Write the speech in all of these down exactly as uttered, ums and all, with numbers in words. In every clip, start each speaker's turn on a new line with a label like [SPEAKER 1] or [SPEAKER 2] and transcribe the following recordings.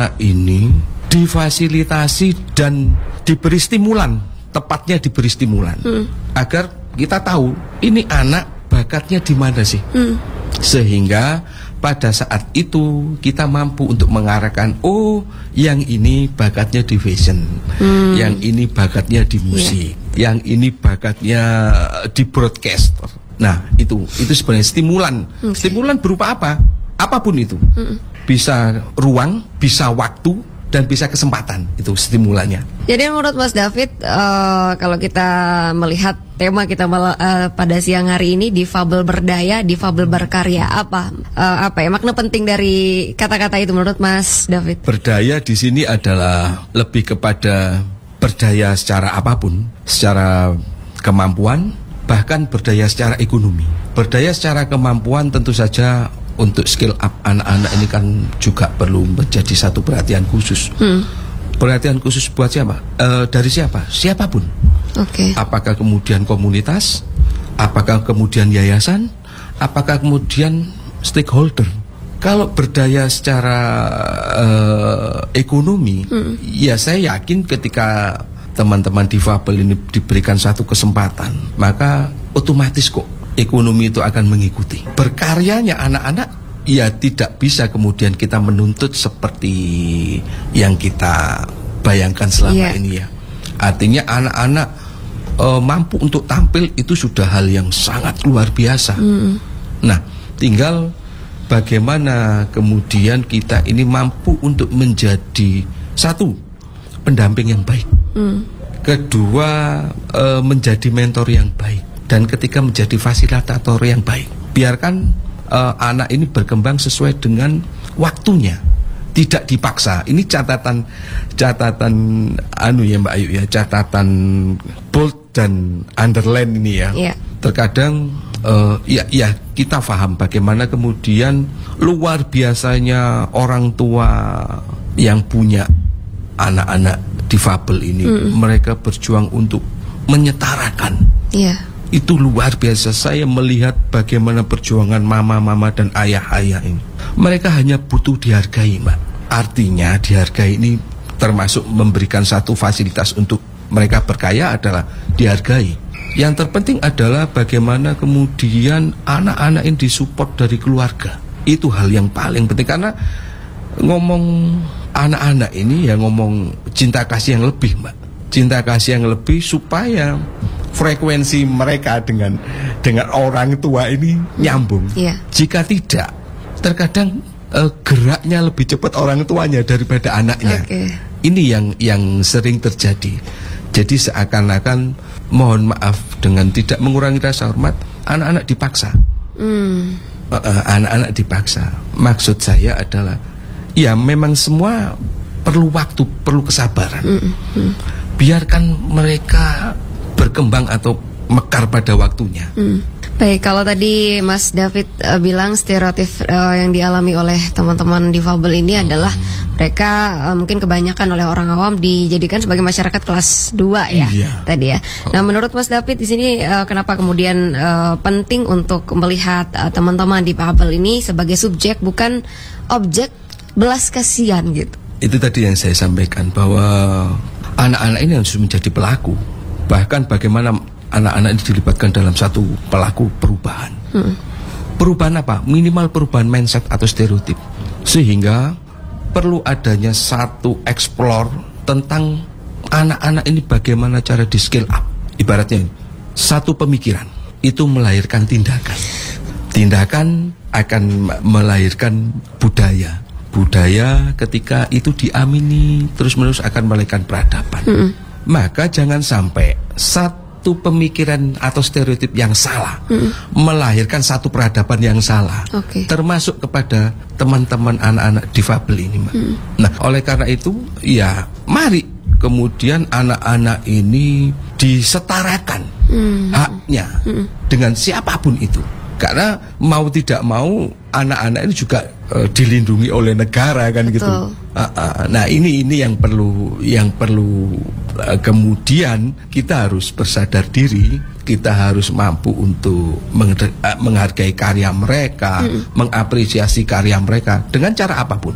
[SPEAKER 1] anak-anak ini difasilitasi dan diberi stimulan, tepatnya diberi stimulan, hmm. agar kita tahu ini anak bakatnya di mana sih, hmm. sehingga pada saat itu kita mampu untuk mengarahkan, oh yang ini bakatnya di fashion, hmm. yang ini bakatnya di musik, yeah. yang ini bakatnya di broadcast. Nah itu itu sebenarnya stimulan. Okay. Stimulan berupa apa? Apapun itu. Mm-mm. Bisa ruang, bisa waktu, dan bisa kesempatan. Itu stimulannya.
[SPEAKER 2] Jadi menurut Mas David, uh, kalau kita melihat tema kita mal- uh, pada siang hari ini, difabel berdaya, difabel berkarya, apa uh, apa ya makna penting dari kata-kata itu menurut Mas David?
[SPEAKER 1] Berdaya di sini adalah lebih kepada berdaya secara apapun, secara kemampuan, bahkan berdaya secara ekonomi. Berdaya secara kemampuan tentu saja untuk skill up anak-anak ini kan juga perlu menjadi satu perhatian khusus. Hmm. Perhatian khusus buat siapa? E, dari siapa? Siapapun.
[SPEAKER 2] Oke. Okay.
[SPEAKER 1] Apakah kemudian komunitas? Apakah kemudian yayasan? Apakah kemudian stakeholder? Kalau berdaya secara e, ekonomi, hmm. ya saya yakin ketika teman-teman difabel ini diberikan satu kesempatan, maka otomatis kok ekonomi itu akan mengikuti. Berkaryanya anak-anak, ya tidak bisa kemudian kita menuntut seperti yang kita bayangkan selama yeah. ini ya. Artinya anak-anak e, mampu untuk tampil itu sudah hal yang sangat luar biasa. Mm. Nah, tinggal bagaimana kemudian kita ini mampu untuk menjadi satu pendamping yang baik. Hmm. Kedua, e, menjadi mentor yang baik. Dan ketika menjadi fasilitator yang baik, biarkan e, anak ini berkembang sesuai dengan waktunya, tidak dipaksa. Ini catatan catatan anu ya Mbak Ayu ya, catatan bold dan underline ini ya. Yeah. Terkadang e, ya ya kita paham bagaimana kemudian luar biasanya orang tua yang punya anak-anak difabel ini, mm. mereka berjuang untuk menyetarakan. Yeah. Itu luar biasa. Saya melihat bagaimana perjuangan mama-mama dan ayah-ayah ini. Mereka hanya butuh dihargai, Mbak. Artinya dihargai ini termasuk memberikan satu fasilitas untuk mereka berkaya adalah dihargai. Yang terpenting adalah bagaimana kemudian anak-anak ini disupport dari keluarga. Itu hal yang paling penting, karena ngomong anak-anak ini ya ngomong cinta kasih yang lebih, Mbak. Cinta kasih yang lebih supaya frekuensi mereka dengan dengan orang tua ini nyambung. Yeah. Jika tidak, terkadang uh, geraknya lebih cepat orang tuanya daripada anaknya. Okay. Ini yang yang sering terjadi. Jadi seakan-akan mohon maaf dengan tidak mengurangi rasa hormat, anak-anak dipaksa. Mm. Uh, uh, anak-anak dipaksa. Maksud saya adalah ya memang semua perlu waktu, perlu kesabaran. Mm-hmm. Biarkan mereka berkembang atau mekar pada waktunya. Mm.
[SPEAKER 2] Baik, kalau tadi Mas David uh, bilang stereotip uh, yang dialami oleh teman-teman difabel ini hmm. adalah mereka uh, mungkin kebanyakan oleh orang awam dijadikan sebagai masyarakat kelas dua ya, iya. tadi ya. Nah, menurut Mas David di sini uh, kenapa kemudian uh, penting untuk melihat uh, teman-teman difabel ini sebagai subjek bukan objek belas kasihan gitu?
[SPEAKER 1] Itu tadi yang saya sampaikan, bahwa anak-anak ini harus menjadi pelaku. Bahkan bagaimana anak-anak ini dilibatkan dalam satu pelaku perubahan. hmm. Perubahan apa? Minimal perubahan mindset atau stereotip. Sehingga perlu adanya satu explore tentang anak-anak ini bagaimana cara di scale up. Ibaratnya satu pemikiran itu melahirkan tindakan. Tindakan akan melahirkan budaya. Budaya ketika itu diamini terus-menerus akan melahirkan peradaban. Mm-hmm. Maka jangan sampai satu pemikiran atau stereotip yang salah mm-hmm. melahirkan satu peradaban yang salah. Okay. Termasuk kepada teman-teman anak-anak difabel ini, Mbak. Mm-hmm. Nah, oleh karena itu, ya mari kemudian anak-anak ini disetarakan mm-hmm. haknya mm-hmm. dengan siapapun itu. Karena mau tidak mau anak-anak ini juga uh, dilindungi oleh negara kan. Betul. Gitu. Uh, uh, nah ini ini yang perlu yang perlu uh, kemudian kita harus bersadar diri, kita harus mampu untuk meng- uh, menghargai karya mereka, mm. mengapresiasi karya mereka dengan cara apapun.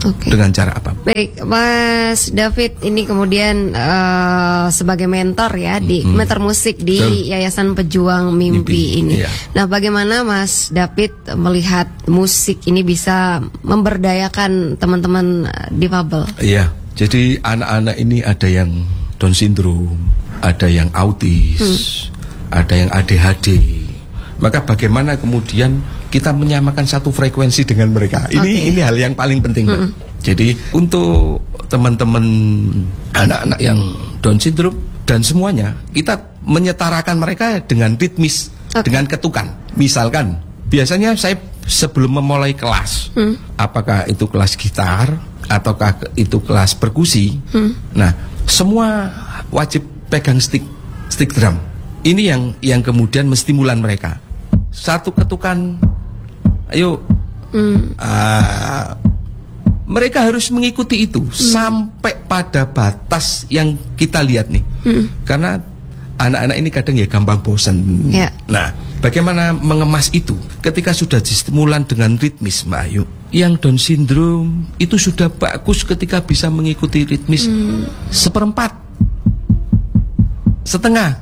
[SPEAKER 2] Okay.
[SPEAKER 1] Dengan cara apa?
[SPEAKER 2] Baik, Mas David ini kemudian uh, sebagai mentor ya di mm-hmm. mentor musik di Betul. Yayasan Pejuang Mimpi, Mimpi ini. Iya. Nah, bagaimana Mas David melihat musik ini bisa memberdayakan teman-teman difabel?
[SPEAKER 1] Iya, jadi anak-anak ini ada yang Down syndrome, ada yang autis, hmm. ada yang A D H D. Maka bagaimana kemudian kita menyamakan satu frekuensi dengan mereka? Ini okay. ini hal yang paling penting, Mbak. Hmm. Jadi untuk teman-teman anak-anak yang Down syndrome dan semuanya, kita menyetarakan mereka dengan ritmis, okay. dengan ketukan. Misalkan, biasanya saya sebelum memulai kelas, hmm. apakah itu kelas gitar ataukah itu kelas perkusi, hmm. nah semua wajib pegang stick stick drum. Ini yang yang kemudian menstimulan mereka. Satu ketukan, ayo, hmm. uh, mereka harus mengikuti itu hmm. sampai pada batas yang kita lihat nih. Hmm. Karena anak-anak ini kadang ya gampang bosan. Yeah. Nah, bagaimana mengemas itu? Ketika sudah distimulan dengan ritmis, Mbak Ayu, yang Down syndrome itu sudah bagus ketika bisa mengikuti ritmis hmm. seperempat, setengah.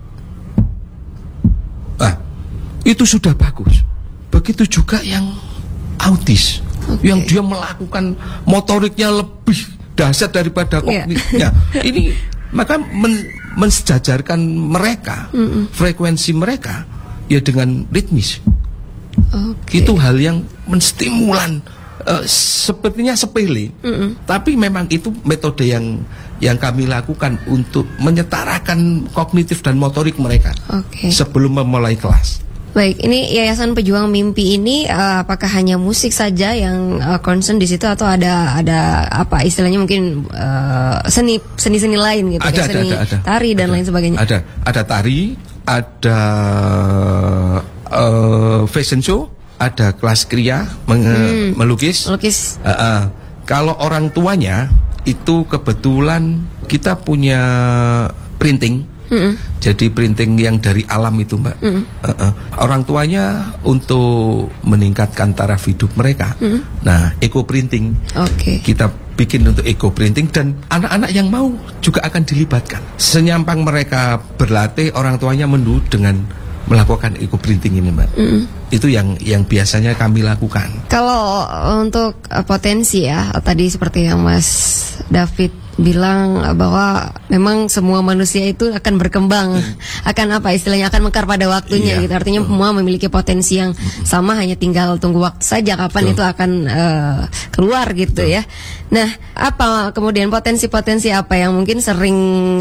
[SPEAKER 1] Ah, itu sudah bagus. Begitu juga yang autis, okay. yang dia melakukan motoriknya lebih dahsyat daripada kognitifnya. Yeah. Ini maka men, mensejajarkan mereka, mm-mm. frekuensi mereka ya dengan ritmis. Okay. Itu hal yang menstimulan, uh, sepertinya sepele, mm-mm. tapi memang itu metode yang yang kami lakukan untuk menyetarakan kognitif dan motorik mereka okay. sebelum memulai kelas.
[SPEAKER 2] Baik, ini Yayasan Pejuang Mimpi ini uh, apakah hanya musik saja yang uh, concern di situ atau ada ada apa istilahnya mungkin uh, seni seni-seni lain gitu,
[SPEAKER 1] ada,
[SPEAKER 2] ya? Seni
[SPEAKER 1] ada, ada,
[SPEAKER 2] tari dan
[SPEAKER 1] ada,
[SPEAKER 2] lain sebagainya.
[SPEAKER 1] Ada, ada tari, ada uh, fashion show, ada kelas kriya meng- hmm. melukis.
[SPEAKER 2] Melukis.
[SPEAKER 1] Uh, uh, kalau orang tuanya itu kebetulan kita punya printing. Mm-hmm. Jadi printing yang dari alam itu, Mbak. Mm-hmm. uh-uh. Orang tuanya untuk meningkatkan taraf hidup mereka, mm-hmm. nah eco printing okay. kita bikin untuk eco printing dan anak-anak yang mau juga akan dilibatkan. Senyampang mereka berlatih, orang tuanya mendukung dengan melakukan eco printing ini, Mbak. Mm-hmm. Itu yang yang biasanya kami lakukan.
[SPEAKER 2] Kalau untuk uh, potensi ya, tadi seperti yang Mas David bilang bahwa memang semua manusia itu akan berkembang, hmm. akan apa istilahnya akan mekar pada waktunya, iya, gitu. Artinya semua memiliki potensi yang hmm. sama, hanya tinggal tunggu waktu saja kapan betul. Itu akan uh, keluar gitu betul. Ya. Nah, apa kemudian potensi-potensi apa yang mungkin sering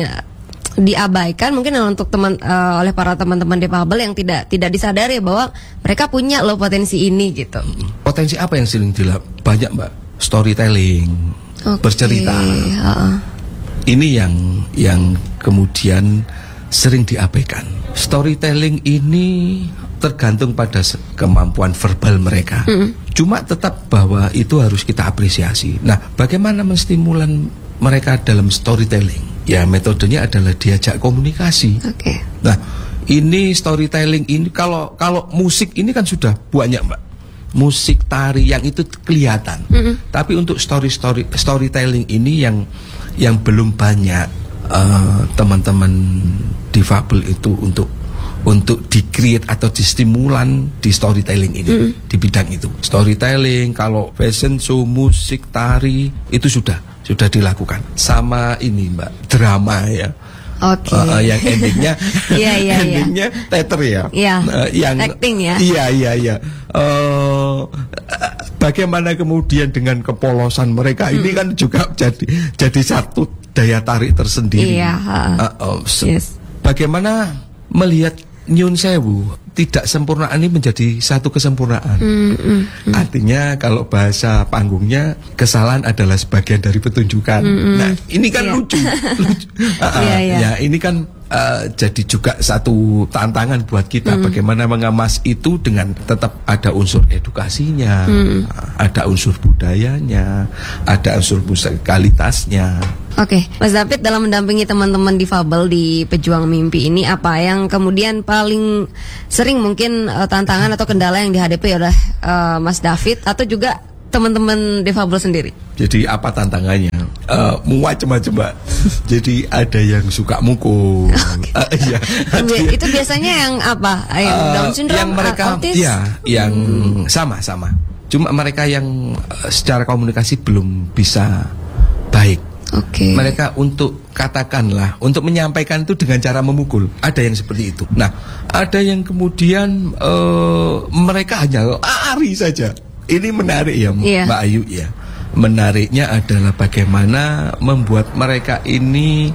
[SPEAKER 2] diabaikan mungkin untuk teman uh, oleh para teman-teman difabel yang tidak tidak disadari bahwa mereka punya loh potensi ini gitu.
[SPEAKER 1] Potensi apa yang sering dilap? Banyak, Mbak. Storytelling. Okay. Bercerita, uh-uh. ini yang yang kemudian sering diabaikan. Storytelling ini tergantung pada kemampuan verbal mereka. Mm. Cuma tetap bahwa itu harus kita apresiasi. Nah, bagaimana menstimulan mereka dalam storytelling? Ya, metodenya adalah diajak komunikasi.
[SPEAKER 2] Okay.
[SPEAKER 1] Nah, ini storytelling ini kalau kalau musik ini kan sudah banyak, Mbak. Musik, tari yang itu kelihatan, mm-hmm. tapi untuk story story storytelling ini yang yang belum banyak uh, teman-teman difabel itu untuk untuk di-create atau distimulan di storytelling ini, mm-hmm. di bidang itu. Storytelling, kalau fashion show, musik, tari itu sudah sudah dilakukan. Sama ini, Mbak, drama ya.
[SPEAKER 2] Oke.
[SPEAKER 1] Okay. Uh, yang endingnya,
[SPEAKER 2] yeah, yeah,
[SPEAKER 1] endingnya yeah. teater ya.
[SPEAKER 2] Yeah.
[SPEAKER 1] Uh, yang
[SPEAKER 2] acting ya.
[SPEAKER 1] Iya iya iya. Uh, bagaimana kemudian dengan kepolosan mereka hmm. ini kan juga jadi jadi satu daya tarik tersendiri.
[SPEAKER 2] Iya. Yeah.
[SPEAKER 1] Uh, uh, so,
[SPEAKER 2] yes.
[SPEAKER 1] Bagaimana melihat Nyun Sewu tidak sempurnaan ini menjadi satu kesempurnaan. Mm, mm, mm. Artinya kalau bahasa panggungnya kesalahan adalah sebagian dari petunjukan. Mm, mm. Nah, ini kan yeah. lucu. lucu. Uh, uh, yeah, yeah. Ya, ini kan uh, jadi juga satu tantangan buat kita mm. bagaimana mengemas itu dengan tetap ada unsur edukasinya, mm. ada unsur budayanya, ada unsur musikalitasnya.
[SPEAKER 2] Oke, okay. Mas David dalam mendampingi teman-teman difabel di Pejuang Mimpi ini apa yang kemudian paling sering mungkin uh, tantangan atau kendala yang dihadapi oleh uh, Mas David atau juga teman-teman difabel sendiri?
[SPEAKER 1] Jadi apa tantangannya? Uh, macam-macam, Mbak. Jadi ada yang suka mukul.
[SPEAKER 2] Okay.
[SPEAKER 1] Uh, iya.
[SPEAKER 2] Itu biasanya yang apa? Yang uh, Down syndrome,
[SPEAKER 1] yang mereka,
[SPEAKER 2] autis?
[SPEAKER 1] Ya, yang hmm. sama-sama. Cuma mereka yang uh, secara komunikasi belum bisa baik.
[SPEAKER 2] Oke. Okay.
[SPEAKER 1] Mereka untuk katakanlah untuk menyampaikan itu dengan cara memukul. Ada yang seperti itu. Nah, ada yang kemudian uh, mereka hanya lari saja. Ini menarik ya, yeah. Mbak Ayu ya. Menariknya adalah bagaimana membuat mereka ini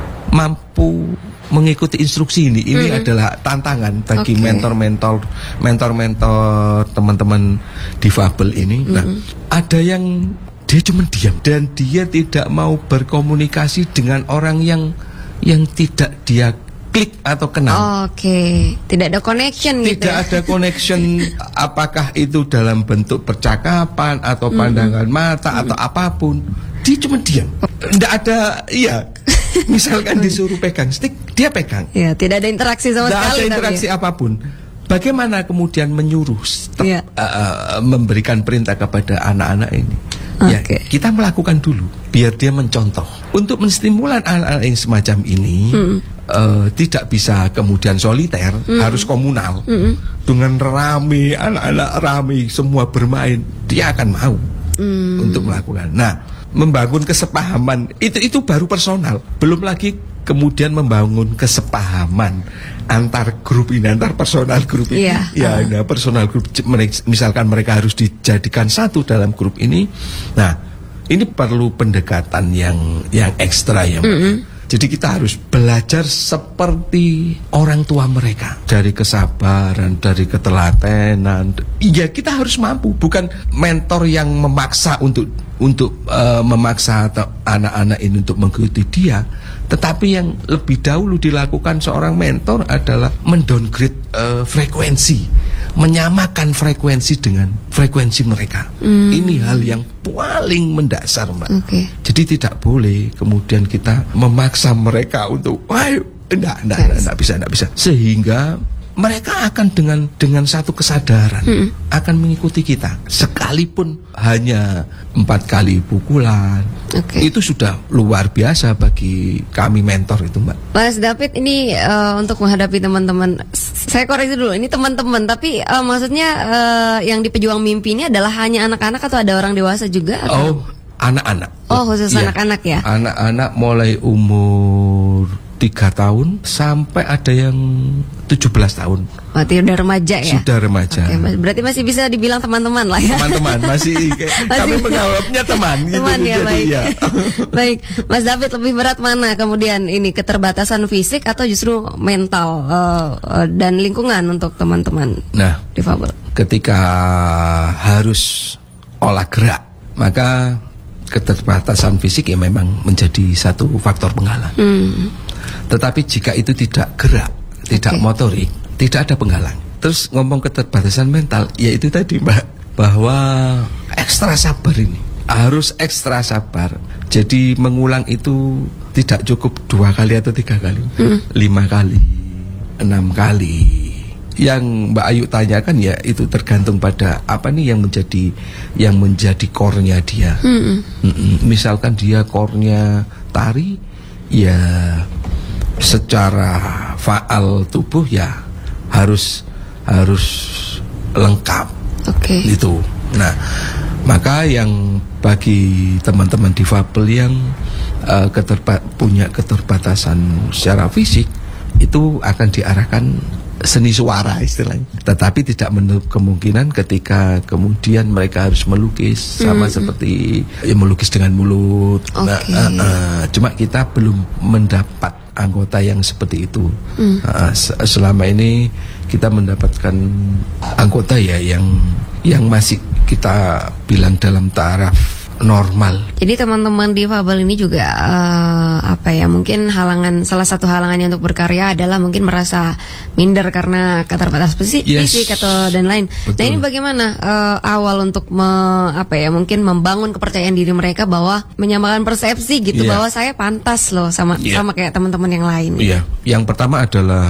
[SPEAKER 1] mampu mengikuti instruksi ini. Ini mm-hmm. adalah tantangan bagi okay. mentor-mentor, mentor-mentor teman-teman difabel ini. Mm-hmm. Nah, ada yang dia cuma diam dan dia tidak mau berkomunikasi dengan orang yang yang tidak dia klik atau kenal.
[SPEAKER 2] Oke, okay. Tidak ada connection gitu.
[SPEAKER 1] Tidak ada connection, apakah itu dalam bentuk percakapan atau pandangan mm-hmm. mata mm-hmm. atau apapun. Dia cuma diam. Tidak ada, iya. Misalkan disuruh pegang stick, dia pegang.
[SPEAKER 2] Ya, tidak ada interaksi sama
[SPEAKER 1] tidak
[SPEAKER 2] sekali.
[SPEAKER 1] Tidak ada interaksi
[SPEAKER 2] tapi...
[SPEAKER 1] apapun. Bagaimana kemudian menyuruh, tetap, yeah. uh, memberikan perintah kepada anak-anak ini? Ya, okay. Kita melakukan dulu biar dia mencontoh. Untuk menstimulan anak-anak yang semacam ini mm. uh, tidak bisa kemudian soliter, mm. harus komunal. Mm. Dengan rame, anak-anak rame semua bermain, dia akan mau mm. untuk melakukan. Nah, membangun kesepahaman itu itu baru personal, belum lagi kemudian membangun kesepahaman antar grup ini, antar personal grup ini.
[SPEAKER 2] Yeah.
[SPEAKER 1] Ya, uh. nah, personal grup, misalkan mereka harus dijadikan satu dalam grup ini. Nah, ini perlu pendekatan yang yang ekstra ya, Mbak. Mm-hmm. Jadi kita harus belajar seperti orang tua mereka, dari kesabaran, dari ketelatenan. Iya, kita harus mampu, bukan mentor yang memaksa untuk untuk uh, memaksa anak-anak ini untuk mengikuti dia, tetapi yang lebih dahulu dilakukan seorang mentor adalah mendowngrade uh, frekuensi, menyamakan frekuensi dengan frekuensi mereka. Mm. Ini hal yang paling mendasar, Mbak. Okay. Jadi tidak boleh kemudian kita memaksa mereka untuk, ayo, enggak, enggak, enggak, enggak bisa, enggak bisa, sehingga mereka akan dengan dengan satu kesadaran hmm. akan mengikuti kita, sekalipun hanya empat kali pukulan. Okay. Itu sudah luar biasa bagi kami mentor itu, Mbak.
[SPEAKER 2] Mas David, ini uh, untuk menghadapi teman-teman, saya koreksi dulu, ini teman-teman, tapi uh, maksudnya uh, yang di Pejuang Mimpi ini adalah hanya anak-anak atau ada orang dewasa juga? Atau?
[SPEAKER 1] Oh, anak-anak.
[SPEAKER 2] Oh, khusus ya. Anak-anak ya?
[SPEAKER 1] Anak-anak mulai umur tiga tahun sampai ada yang tujuh belas tahun.
[SPEAKER 2] Berarti udah remaja ya?
[SPEAKER 1] Sudah remaja.
[SPEAKER 2] Oke, berarti masih bisa dibilang teman-teman lah ya?
[SPEAKER 1] Teman-teman, masih, masih kami menganggapnya teman.
[SPEAKER 2] Teman
[SPEAKER 1] gitu,
[SPEAKER 2] ya,
[SPEAKER 1] jadi,
[SPEAKER 2] baik.
[SPEAKER 1] Ya.
[SPEAKER 2] Baik, Mas David, lebih berat mana kemudian ini, keterbatasan fisik atau justru mental uh, uh, dan lingkungan untuk teman-teman
[SPEAKER 1] nah,
[SPEAKER 2] difabel?
[SPEAKER 1] Ketika harus olah gerak, maka keterbatasan fisik ya memang menjadi satu faktor penghalang. Hmm. Tetapi jika itu tidak gerak, tidak okay. motorik, tidak ada penghalang. Terus ngomong keterbatasan mental, ya itu tadi, Mbak, bahwa ekstra sabar ini, harus ekstra sabar. Jadi mengulang itu tidak cukup dua kali atau tiga kali, hmm. lima kali, enam kali. Yang Mbak Ayu tanyakan ya itu tergantung pada apa nih yang menjadi yang menjadi core-nya dia. Hmm. Misalkan dia core-nya tari, ya secara faal tubuh ya harus harus lengkap. Oke. Okay. Itu. Nah, maka yang bagi teman-teman difabel yang uh, keterba- punya keterbatasan secara fisik itu akan diarahkan seni suara istilahnya. Tetapi tidak menutup kemungkinan ketika kemudian mereka harus melukis sama mm-hmm. seperti ya, melukis dengan mulut. Okay. Nah, uh, uh, cuma kita belum mendapat anggota yang seperti itu. Mm. Uh, selama ini kita mendapatkan anggota ya yang yang masih kita bilang dalam taraf normal.
[SPEAKER 2] Jadi teman-teman difabel ini juga uh, apa ya, mungkin halangan, salah satu halangannya untuk berkarya adalah mungkin merasa minder karena keterbatasan fisik, yes. fisik atau dan lain. Betul. Nah, ini bagaimana uh, awal untuk me, apa ya, mungkin membangun kepercayaan diri mereka bahwa menyamakan persepsi gitu, yeah. bahwa saya pantas loh sama yeah. sama kayak teman-teman yang lain.
[SPEAKER 1] Iya, yeah. Yang pertama adalah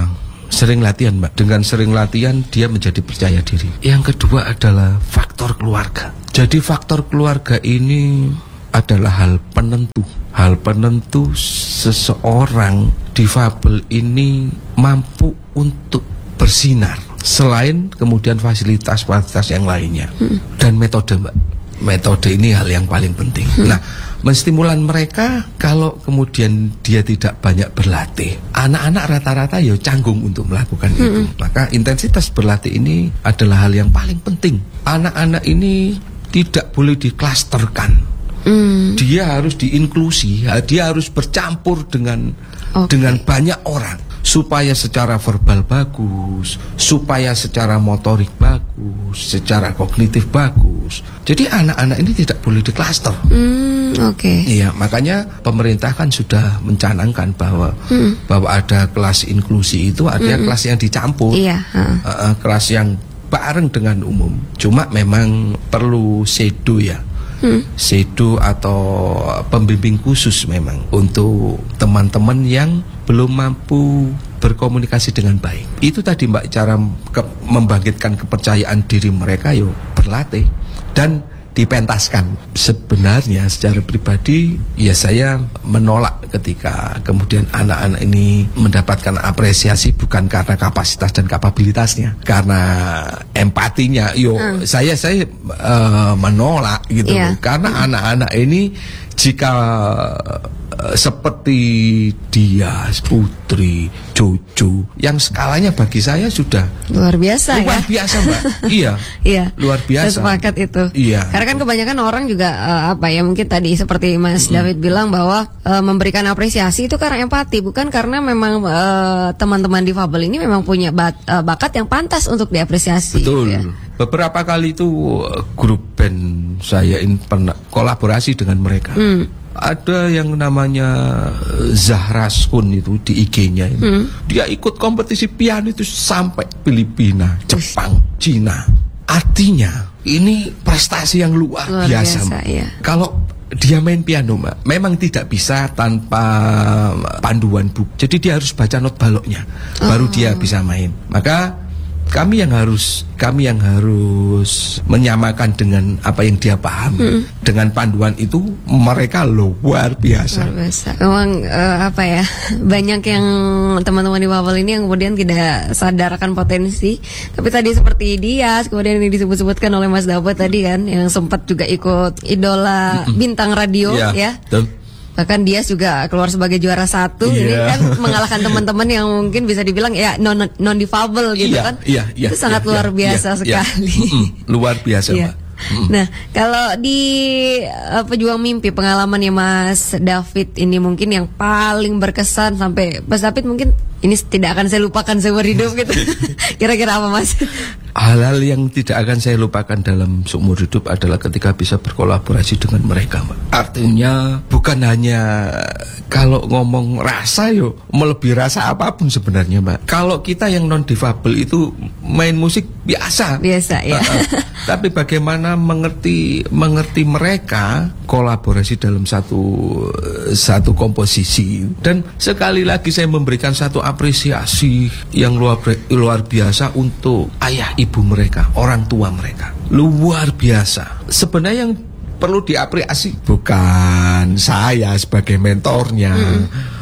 [SPEAKER 1] Sering latihan, Mbak. Dengan sering latihan dia menjadi percaya diri. Yang kedua adalah faktor keluarga. Jadi faktor keluarga ini adalah hal penentu. Hal penentu seseorang difabel ini mampu untuk bersinar. Selain kemudian fasilitas-fasilitas yang lainnya. Hmm. Dan metode, Mbak. Metode ini hal yang paling penting. Hmm. Nah, menstimulan mereka kalau kemudian dia tidak banyak berlatih. Anak-anak rata-rata ya canggung untuk melakukan hmm. itu. Maka intensitas berlatih ini adalah hal yang paling penting. Anak-anak ini tidak boleh diklasterkan. Mm. Dia harus diinklusi, dia harus bercampur dengan okay. dengan banyak orang supaya secara verbal bagus, supaya secara motorik bagus, secara kognitif bagus. Jadi anak-anak ini tidak boleh diklaster.
[SPEAKER 2] Mm, Oke. Okay.
[SPEAKER 1] Iya, makanya pemerintah kan sudah mencanangkan bahwa mm. bahwa ada kelas inklusi itu ada mm. kelas yang dicampur,
[SPEAKER 2] iya, huh.
[SPEAKER 1] uh, kelas yang bareng dengan umum. Cuma memang perlu sedo ya. Hmm. Sedo atau pembimbing khusus memang untuk teman-teman yang belum mampu berkomunikasi dengan baik. Itu tadi, Mbak, cara ke- membangkitkan kepercayaan diri mereka yo berlatih dan dipentaskan. Sebenarnya secara pribadi ya saya menolak ketika kemudian anak-anak ini mendapatkan apresiasi bukan karena kapasitas dan kapabilitasnya, karena empatinya. Yo hmm. saya saya uh, menolak gitu yeah. Karena hmm. anak-anak ini jika uh, seperti dia, Putri, Jojo, yang skalanya bagi saya sudah
[SPEAKER 2] luar biasa
[SPEAKER 1] luar
[SPEAKER 2] ya.
[SPEAKER 1] biasa, Mbak. Iya.
[SPEAKER 2] Iya.
[SPEAKER 1] Luar biasa.
[SPEAKER 2] Saya sepakat itu.
[SPEAKER 1] Iya.
[SPEAKER 2] Karena kan kebanyakan orang juga uh, apa ya mungkin tadi seperti Mas mm. David bilang bahwa uh, memberikan apresiasi itu karena empati, bukan karena memang uh, teman-teman difabel ini memang punya bat, uh, bakat yang pantas untuk diapresiasi.
[SPEAKER 1] Betul.
[SPEAKER 2] Ya.
[SPEAKER 1] Beberapa kali itu grup band saya ini pernah kolaborasi dengan mereka. Hmm. Ada yang namanya Zahra Skun itu di I G-nya ini. Hmm. Dia ikut kompetisi piano itu sampai Filipina, Jepang, Uish. Cina. Artinya ini prestasi yang luar, luar biasa. biasa ya. Kalau dia main piano, Mbak, memang tidak bisa tanpa panduan buku. Jadi dia harus baca not baloknya, oh. baru dia bisa main. Maka kami yang harus kami yang harus menyamakan dengan apa yang dia pahami. Hmm. Dengan panduan itu mereka luar biasa.
[SPEAKER 2] Luar biasa. Memang uh, apa ya, banyak yang teman-teman di Wawal ini yang kemudian tidak sadarkan potensi. Tapi tadi seperti dia, kemudian ini disebut-sebutkan oleh Mas Daud tadi kan, yang sempat juga ikut idola mm-mm. bintang radio yeah. ya. Betul. Bahkan dia juga keluar sebagai juara satu, yeah. Ini kan mengalahkan teman-teman yang mungkin bisa dibilang ya non non difabel gitu yeah, kan, yeah, yeah, itu sangat yeah, luar biasa yeah, sekali, yeah. Mm-mm,
[SPEAKER 1] luar biasa, yeah. Mbak. Mm.
[SPEAKER 2] Nah, kalau di uh, Pejuang Mimpi, pengalamannya Mas David ini mungkin yang paling berkesan sampai Mas David mungkin ini tidak akan saya lupakan seumur hidup gitu. Kira-kira apa, Mas?
[SPEAKER 1] Hal-hal yang tidak akan saya lupakan dalam seumur hidup adalah ketika bisa berkolaborasi dengan mereka, Mbak. Artinya bukan hanya kalau ngomong rasa yo, melebihi rasa apapun sebenarnya, Mbak. Kalau kita yang non difabel itu main musik biasa.
[SPEAKER 2] Biasa ya.
[SPEAKER 1] Tapi bagaimana mengerti mengerti mereka kolaborasi dalam satu satu komposisi. Dan sekali lagi saya memberikan satu apresiasi yang luar luar biasa untuk ayah ibu mereka, orang tua mereka. Luar biasa. Sebenarnya yang perlu diapresiasi bukan saya sebagai mentornya, mm.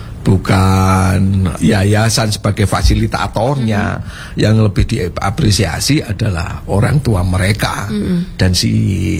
[SPEAKER 1] bukan yayasan sebagai fasilitatornya. Mm. Yang lebih diapresiasi adalah orang tua mereka, mm. dan si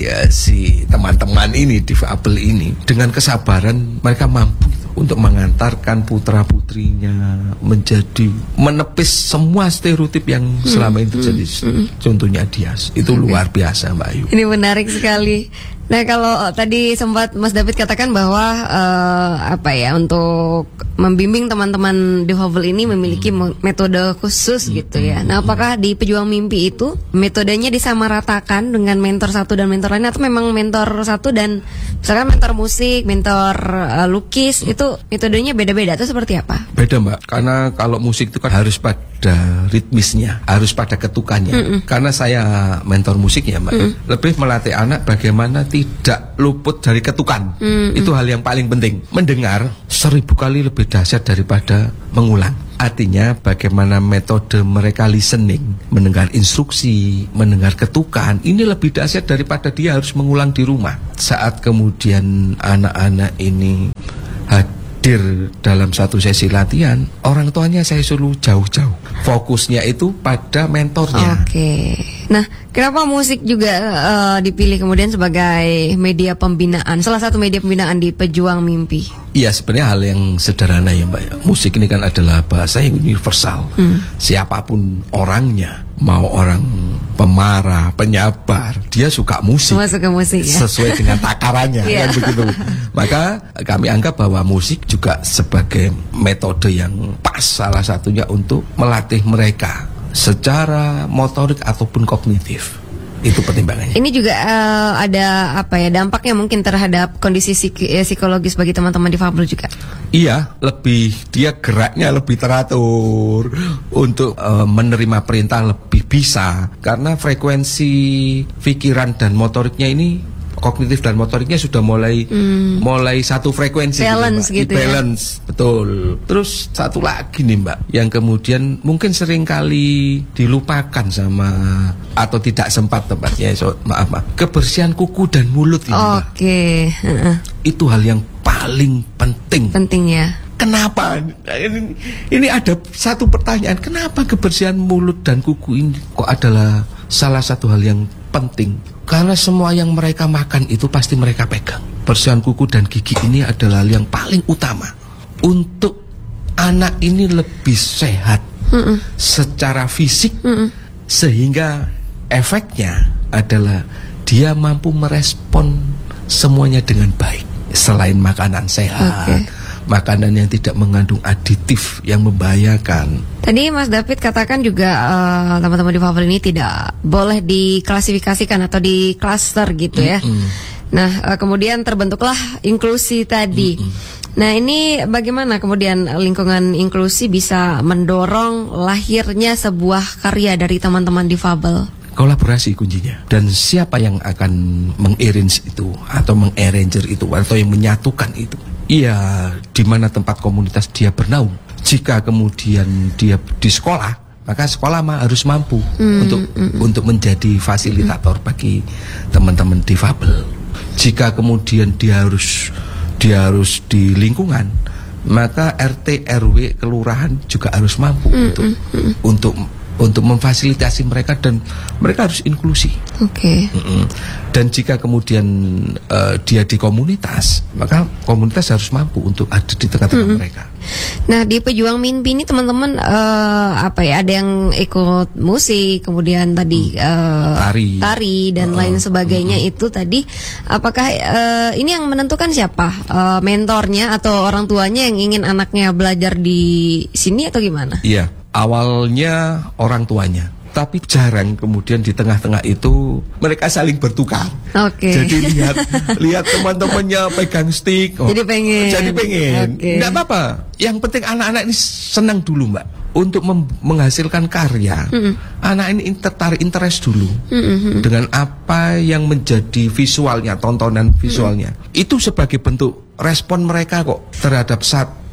[SPEAKER 1] si teman-teman ini, difabel ini, dengan kesabaran mereka mampu untuk mengantarkan putra-putrinya menjadi menepis semua stereotip yang hmm, selama ini terjadi. Hmm, Contohnya Dias, itu okay. luar biasa, Mbak Ayu.
[SPEAKER 2] Ini menarik sekali. Nah, kalau tadi sempat Mas David katakan bahwa uh, apa ya, untuk membimbing teman-teman difabel ini memiliki hmm. metode khusus hmm. gitu ya. Nah, apakah di Pejuang Mimpi itu metodenya disamaratakan dengan mentor satu dan mentor lain, atau memang mentor satu dan misalkan mentor musik, mentor uh, lukis itu metodenya beda-beda atau seperti apa?
[SPEAKER 1] Beda, Mbak. Karena kalau musik itu kan harus pada ritmisnya, harus pada ketukannya. Mm-mm. Karena saya mentor musiknya, Mbak, Mm-mm. lebih melatih anak bagaimana tidak luput dari ketukan. Mm-mm. Itu hal yang paling penting. Mendengar seribu kali lebih dahsyat daripada mengulang. Artinya bagaimana metode mereka listening, mendengar instruksi, mendengar ketukan, ini lebih dahsyat daripada dia harus mengulang di rumah. Saat kemudian anak-anak ini hadir dalam satu sesi latihan, orang tuanya saya suruh jauh-jauh. Fokusnya itu pada mentornya.
[SPEAKER 2] Oke. Nah, kenapa musik juga uh, dipilih kemudian sebagai media pembinaan, salah satu media pembinaan di Pejuang Mimpi?
[SPEAKER 1] Iya, sebenarnya hal yang sederhana ya Mbak. Musik ini kan adalah bahasa yang universal. Hmm. Siapapun orangnya, mau orang pemarah, penyabar, dia suka musik.
[SPEAKER 2] Semua suka musik ya.
[SPEAKER 1] Sesuai dengan takarannya kan begitu. Maka kami anggap bahwa musik juga sebagai metode yang pas salah satunya untuk melatih mereka secara motorik ataupun kognitif. Itu pertimbangannya. Ini
[SPEAKER 2] juga uh, ada apa ya dampaknya mungkin terhadap kondisi psiki, eh, psikologis bagi teman-teman difabel juga.
[SPEAKER 1] Iya, lebih dia geraknya lebih teratur untuk uh, menerima perintah lebih bisa karena frekuensi pikiran dan motoriknya ini, kognitif dan motoriknya sudah mulai hmm. mulai satu frekuensi
[SPEAKER 2] balance gitu, gitu
[SPEAKER 1] balance
[SPEAKER 2] ya?
[SPEAKER 1] Betul. Terus satu lagi nih Mbak, yang kemudian mungkin sering kali dilupakan sama atau tidak sempat tempatnya, so, maaf maaf kebersihan kuku dan mulut ini Mbak.
[SPEAKER 2] Oke. Uh-uh.
[SPEAKER 1] Itu hal yang paling penting.
[SPEAKER 2] Penting ya.
[SPEAKER 1] Kenapa? Ini, ini ada satu pertanyaan, kenapa kebersihan mulut dan kuku ini kok adalah salah satu hal yang penting? Karena semua yang mereka makan itu pasti mereka pegang. Kebersihan kuku dan gigi ini adalah hal yang paling utama untuk anak ini lebih sehat Mm-mm. secara fisik, Mm-mm. sehingga efeknya adalah dia mampu merespon semuanya dengan baik. Selain makanan sehat, okay. makanan yang tidak mengandung aditif yang membahayakan.
[SPEAKER 2] Tadi Mas David katakan juga uh, teman-teman difabel ini tidak boleh diklasifikasikan atau di klaster gitu ya. Mm-hmm. Nah uh, kemudian terbentuklah inklusi tadi. Mm-hmm. Nah ini bagaimana kemudian lingkungan inklusi bisa mendorong lahirnya sebuah karya dari teman-teman difabel?
[SPEAKER 1] Kolaborasi kuncinya. Dan siapa yang akan mengarrange itu atau mengarranger itu atau yang menyatukan itu? Iya, di mana tempat komunitas dia bernaung. Jika kemudian dia di sekolah, maka sekolah mah harus mampu mm, untuk mm, untuk menjadi fasilitator mm. bagi teman-teman difabel. Jika kemudian dia harus dia harus di lingkungan, maka R T R W kelurahan juga harus mampu mm, untuk mm, untuk untuk memfasilitasi mereka dan mereka harus inklusi.
[SPEAKER 2] Oke. Okay.
[SPEAKER 1] Dan jika kemudian uh, dia di komunitas, maka komunitas harus mampu untuk ada di tengah-tengah mm-hmm. mereka.
[SPEAKER 2] Nah di Pejuang Mimpi ini teman-teman uh, apa ya, ada yang ikut musik, kemudian tadi uh,
[SPEAKER 1] tari,
[SPEAKER 2] tari dan uh, lain sebagainya uh, itu tadi. Apakah uh, ini yang menentukan siapa? Uh, mentornya atau orang tuanya yang ingin anaknya belajar di sini atau gimana?
[SPEAKER 1] Iya. Awalnya orang tuanya, tapi jarang kemudian di tengah-tengah itu mereka saling bertukar.
[SPEAKER 2] Oke. Okay.
[SPEAKER 1] Jadi lihat lihat teman-temannya pegang stick, oh,
[SPEAKER 2] jadi pengen.
[SPEAKER 1] Jadi pengen. Okay. Nggak apa-apa. Yang penting anak-anak ini senang dulu Mbak untuk menghasilkan karya. Mm-hmm. Anak ini tertarik, interest dulu mm-hmm. dengan apa yang menjadi visualnya, tontonan visualnya. Mm-hmm. Itu sebagai bentuk respon mereka kok terhadap satu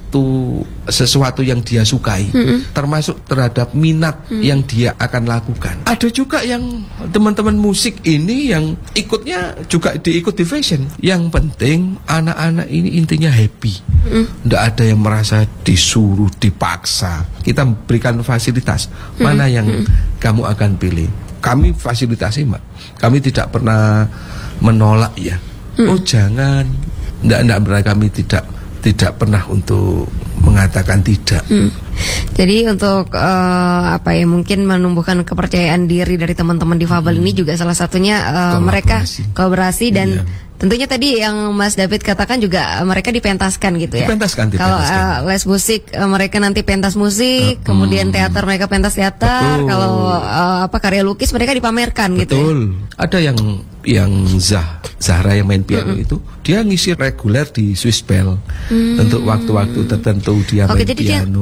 [SPEAKER 1] sesuatu yang dia sukai, mm-hmm. termasuk terhadap minat mm-hmm. yang dia akan lakukan. Ada juga yang teman-teman musik ini yang ikutnya juga diikut di fashion. Yang penting anak-anak ini intinya happy. Mm-hmm. Nggak ada yang merasa disuruh, dipaksa. Kita berikan fasilitas. Mm-hmm. Mana yang mm-hmm. kamu akan pilih? Kami fasilitasi Mbak. Kami tidak pernah menolak ya. Mm-hmm. Oh jangan. Nggak, nggak pernah kami tidak tidak pernah untuk mengatakan tidak. Hmm.
[SPEAKER 2] Jadi untuk uh, apa ya, mungkin menumbuhkan kepercayaan diri dari teman-teman difabel hmm. ini juga salah satunya uh, mereka kolaborasi dan iya. Tentunya tadi yang Mas David katakan juga mereka dipentaskan gitu ya.
[SPEAKER 1] Dipentaskan.
[SPEAKER 2] Kalau uh, les musik uh, mereka nanti pentas musik, uh, kemudian hmm. teater mereka pentas teater. Kalau uh, apa karya lukis mereka dipamerkan.
[SPEAKER 1] Betul.
[SPEAKER 2] Gitu ya.
[SPEAKER 1] Ada yang yang Zah Zahra yang main piano mm-hmm. itu dia ngisi reguler di Swiss Bell mm-hmm. untuk waktu-waktu tertentu dia
[SPEAKER 2] Oke,
[SPEAKER 1] main
[SPEAKER 2] jadi
[SPEAKER 1] piano.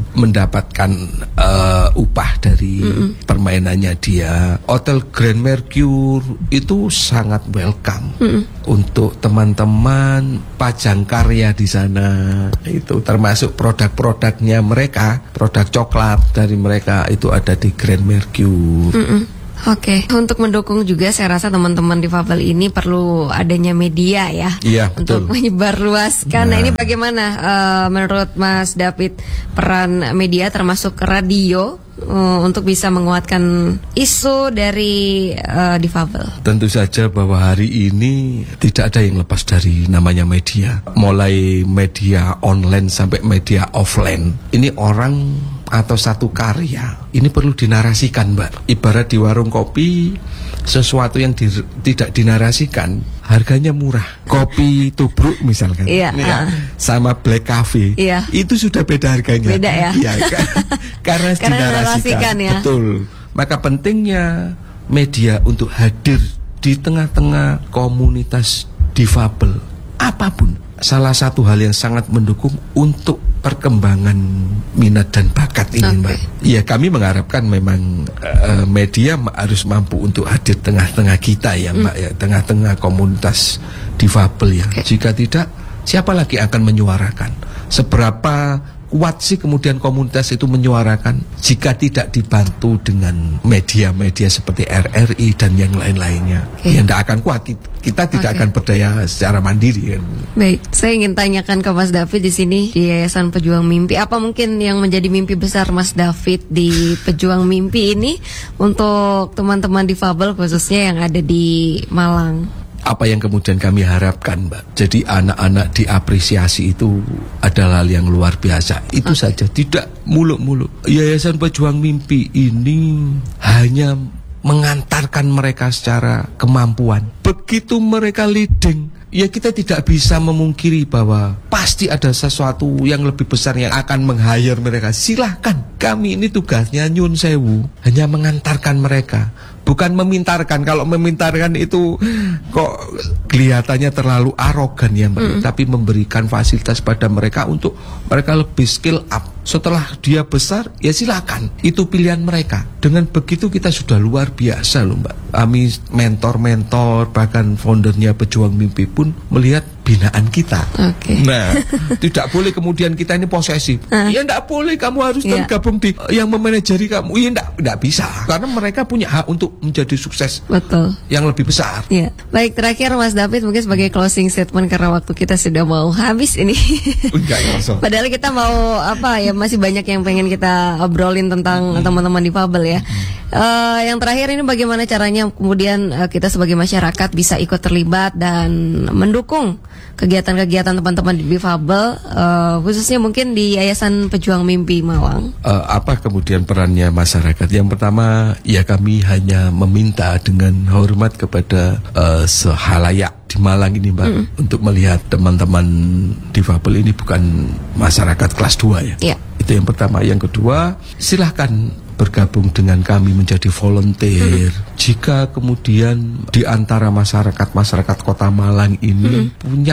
[SPEAKER 1] mendapatkan uh, upah dari mm-mm. permainannya dia. Hotel Grand Mercure itu sangat welcome mm-mm. untuk teman-teman pajang karya di sana. Itu termasuk produk-produknya mereka, produk coklat dari mereka itu ada di Grand Mercure. Mm-mm.
[SPEAKER 2] Oke, okay. Untuk mendukung juga saya rasa teman-teman difabel ini perlu adanya media ya,
[SPEAKER 1] iya,
[SPEAKER 2] untuk
[SPEAKER 1] betul.
[SPEAKER 2] menyebarluaskan. Nah, nah ini bagaimana uh, menurut Mas David peran media termasuk radio uh, untuk bisa menguatkan isu dari uh, difabel?
[SPEAKER 1] Tentu saja bahwa hari ini tidak ada yang lepas dari namanya media. Mulai media online sampai media offline. Ini orang atau satu karya ini perlu dinarasikan, Mbak. Ibarat di warung kopi, sesuatu yang di, tidak dinarasikan harganya murah. Kopi tubruk misalkan,
[SPEAKER 2] iya,
[SPEAKER 1] ya, uh. sama black cafe,
[SPEAKER 2] iya.
[SPEAKER 1] itu sudah beda harganya.
[SPEAKER 2] Beda ya,
[SPEAKER 1] ya kan? Karena, karena dinarasikan,
[SPEAKER 2] ya.
[SPEAKER 1] Betul. Maka pentingnya media untuk hadir di tengah-tengah komunitas difabel apapun. Salah satu hal yang sangat mendukung untuk perkembangan minat dan bakat ini, okay. Mbak. Ya, kami mengharapkan memang uh, media harus mampu untuk hadir tengah-tengah kita ya, Mbak, mm. ya, tengah-tengah komunitas difabel ya. Okay. Jika tidak, siapa lagi akan menyuarakan? Seberapa kuat sih kemudian komunitas itu menyuarakan jika tidak dibantu dengan media-media seperti R R I dan yang lain-lainnya? Okay. Ya tidak akan kuat, kita tidak okay. akan berdaya secara mandiri kan.
[SPEAKER 2] Baik, saya ingin tanyakan ke Mas David di sini di Yayasan Pejuang Mimpi, apa mungkin yang menjadi mimpi besar Mas David di Pejuang Mimpi ini untuk teman-teman difabel khususnya yang ada di Malang?
[SPEAKER 1] Apa yang kemudian kami harapkan, Mbak? Jadi anak-anak diapresiasi itu adalah hal yang luar biasa. Itu okay. saja, tidak muluk-muluk. Yayasan Pejuang Mimpi ini hanya mengantarkan mereka secara kemampuan. Begitu mereka leading, ya kita tidak bisa memungkiri bahwa pasti ada sesuatu yang lebih besar yang akan meng-hire mereka. Silahkan, kami ini tugasnya nyun sewu, hanya mengantarkan mereka, bukan memintarkan. Kalau memintarkan itu kok kelihatannya terlalu arogan ya, Mbak. Mm. Tapi memberikan fasilitas pada mereka untuk mereka lebih skill up. Setelah dia besar, ya silakan. Itu pilihan mereka. Dengan begitu kita sudah luar biasa loh, Mbak. Kami mentor-mentor, bahkan foundernya Pejuang Mimpi pun melihat binaan kita.
[SPEAKER 2] Okay.
[SPEAKER 1] Nah, tidak boleh kemudian kita ini posesif. Uh. Ya tidak boleh, kamu harus yeah. tergabung di yang memanajeri kamu. Ya tidak, tidak bisa. Karena mereka punya hak untuk menjadi sukses.
[SPEAKER 2] Betul.
[SPEAKER 1] Yang lebih besar.
[SPEAKER 2] Ya. Baik, terakhir Mas David mungkin sebagai closing statement karena waktu kita sudah mau habis ini.
[SPEAKER 1] Enggak, ya,
[SPEAKER 2] padahal kita mau apa ya, masih banyak yang pengen kita obrolin tentang hmm. teman-teman difabel ya. Hmm. Uh, yang terakhir ini bagaimana caranya kemudian uh, kita sebagai masyarakat bisa ikut terlibat dan mendukung kegiatan-kegiatan teman-teman difabel, uh, khususnya mungkin di Yayasan Pejuang Mimpi Malang.
[SPEAKER 1] Uh, apa kemudian perannya masyarakat? Yang pertama, ya kami hanya meminta dengan hormat kepada uh, sehalayak di Malang ini, Mbak, mm. untuk melihat teman-teman difabel ini bukan masyarakat kelas dua ya. Yeah. Itu yang pertama. Yang kedua, silahkan bergabung dengan kami menjadi volunteer. Mm. Jika kemudian di antara masyarakat-masyarakat Kota Malang ini mm. punya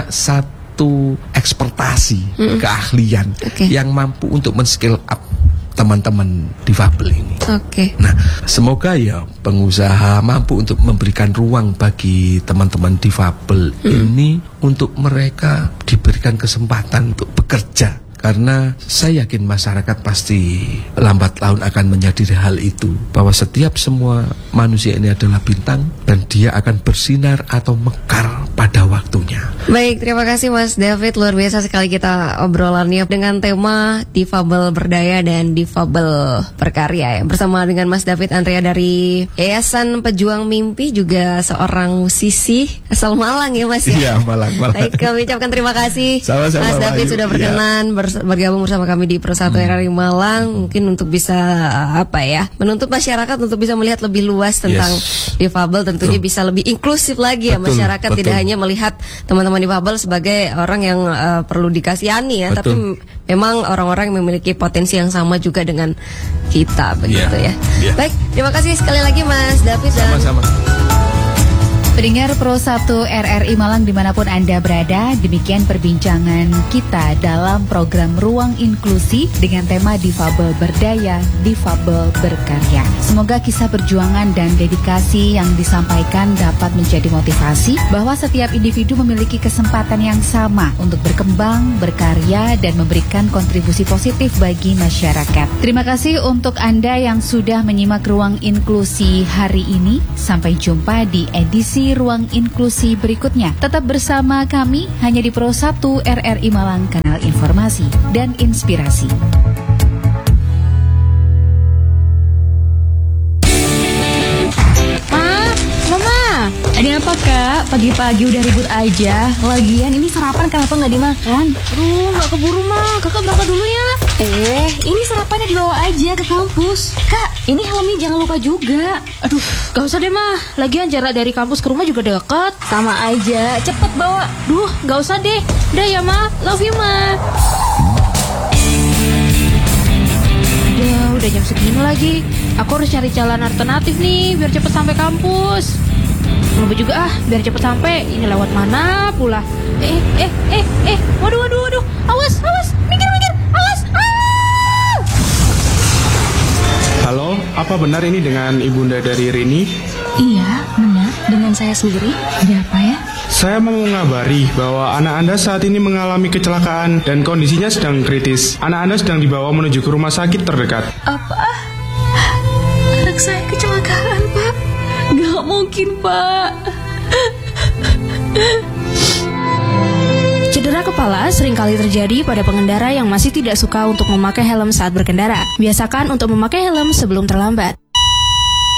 [SPEAKER 1] satu ekspertasi, mm. keahlian okay. yang mampu untuk men-skill up teman-teman difabel ini.
[SPEAKER 2] Oke. Okay.
[SPEAKER 1] Nah, semoga ya pengusaha mampu untuk memberikan ruang bagi teman-teman difabel mm. ini untuk mereka diberikan kesempatan untuk bekerja. Karena saya yakin masyarakat pasti lambat laun akan menyadari hal itu, bahwa setiap semua manusia ini adalah bintang dan dia akan bersinar atau mekar pada waktunya.
[SPEAKER 2] Baik, terima kasih Mas David, luar biasa sekali kita obrolannya dengan tema difabel berdaya dan difabel berkarya ya. Bersama dengan Mas David Andrea dari Yayasan Pejuang Mimpi, juga seorang musisi asal Malang ya Mas ya.
[SPEAKER 1] Iya, Malang, Malang.
[SPEAKER 2] Baik, kami ucapkan terima kasih.
[SPEAKER 1] Sama-sama,
[SPEAKER 2] Mas David
[SPEAKER 1] Ayu.
[SPEAKER 2] Sudah berkenan ya. bergabung bersama kami di Persatu hmm. R R I Malang, mungkin untuk bisa apa ya, menuntut masyarakat untuk bisa melihat lebih luas tentang yes. difabel, tentunya betul. Bisa lebih inklusif lagi ya, betul, masyarakat betul. Tidak hanya melihat teman-teman difabel sebagai orang yang uh, perlu dikasihani ya, betul. Tapi memang orang-orang yang memiliki potensi yang sama juga dengan kita begitu yeah. ya. Yeah. Baik, terima kasih sekali lagi Mas David.
[SPEAKER 1] Sama-sama. Dan
[SPEAKER 3] Pendengar Pro satu R R I Malang dimanapun Anda berada, demikian perbincangan kita dalam program Ruang Inklusi dengan tema Difabel Berdaya, Difabel Berkarya. Semoga kisah perjuangan dan dedikasi yang disampaikan dapat menjadi motivasi bahwa setiap individu memiliki kesempatan yang sama untuk berkembang, berkarya, dan memberikan kontribusi positif bagi masyarakat. Terima kasih untuk Anda yang sudah menyimak Ruang Inklusi hari ini. Sampai jumpa di edisi Ruang Inklusi berikutnya. Tetap bersama kami hanya di Pro satu R R I Malang, kanal informasi dan inspirasi.
[SPEAKER 4] Ma, Mama, ada apa Kak? Pagi-pagi udah ribut aja. Lagian ini sarapan kenapa nggak dimakan? Aduh, nggak keburu mah. Kakak berangkat dulu ya. Eh, ini sarapannya dibawa aja ke kampus. Kak, ini helmnya jangan lupa juga. Aduh, gak usah deh mah. Lagian jarak dari kampus ke rumah juga dekat. Sama aja, cepet bawa. Duh, gak usah deh. Udah ya ma, love you ma. Udah, udah jam segini lagi. Aku harus cari jalan alternatif nih biar cepet sampai kampus. Lupa juga ah, biar cepet sampai. Ini lewat mana pula? Eh, eh, eh, eh. Waduh, waduh, waduh. Awas, awas. Minggir, minggir. Awas. Ah!
[SPEAKER 5] Halo, apa benar ini dengan ibunda dari Rini?
[SPEAKER 4] Iya, benar. Dengan saya sendiri. Ada apa ya?
[SPEAKER 5] Saya mau mengabari bahwa anak Anda saat ini mengalami kecelakaan dan kondisinya sedang kritis. Anak Anda sedang dibawa menuju ke rumah sakit terdekat.
[SPEAKER 4] Apa? Anak saya kecelakaan, Pak? Gak mungkin, Pak. Cedera kepala seringkali terjadi pada pengendara yang masih tidak suka untuk memakai helm saat berkendara. Biasakan untuk memakai helm sebelum terlambat.